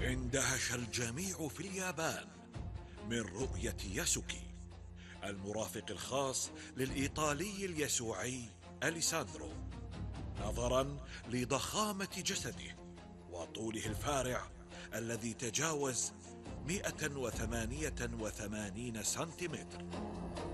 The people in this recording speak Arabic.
اندهش الجميع في اليابان من رؤية ياسوكي، المرافق الخاص للإيطالي اليسوعي أليساندرو، نظرا لضخامة جسده وطوله الفارع الذي تجاوز 188 سنتيمتر.